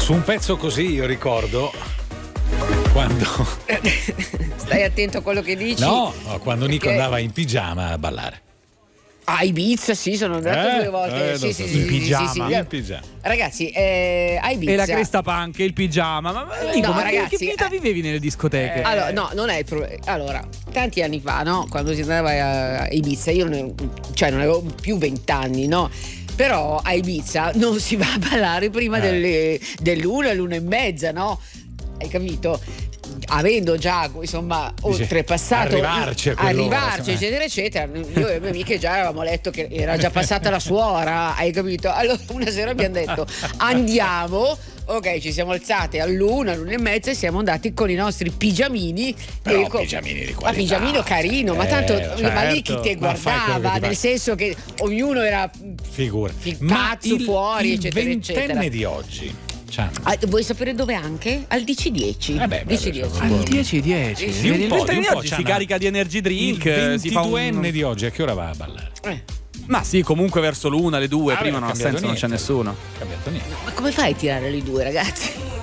Su un pezzo così io ricordo quando Stai attento a quello che dici. no, quando Nico Perché- andava in pigiama a ballare. A Ibiza, sì, sono andato 2 volte. Sì, sì, sì, in pigiama. sì, sì. In pigiama. Ragazzi, a Ibiza. E la cresta punk, il pigiama. Ma Nico, No, ma ragazzi, che vita vivevi nelle discoteche? Allora, no, non è il problema. Allora, tanti anni fa, no? Quando si andava a Ibiza, io non avevo più 20 anni, no? Però a Ibiza non si va a ballare prima dell'una, l'una e mezza, no? Hai capito? Avendo già insomma oltrepassato arrivarci a quell'ora, eccetera eccetera, io e le mie amiche già avevamo letto che era già passata la suora, hai capito? Allora una sera abbiamo detto andiamo. Ok, ci siamo alzate all'una e mezza e siamo andati con i nostri pigiamini. Però pigiamini di qualità. Ma pigiamino carino, ma tanto ma lì chi te ma fai quello guardava, che ti nel senso che ognuno era figura. pazzo fuori, il eccetera, ventenne eccetera. di oggi. Cioè, Vuoi sapere dove anche? Al DC10. DC10. Al 10-10. Sì, un Il po', ventenne di di un po' oggi c'hanno- si carica di energy drink, il si fa 22enne di oggi a che ora va a ballare? Ma sì, comunque verso l'1, le 2, prima non non ha ha senso, non c'è nessuno. Non è cambiato niente. Ma come fai a tirare le due, ragazzi?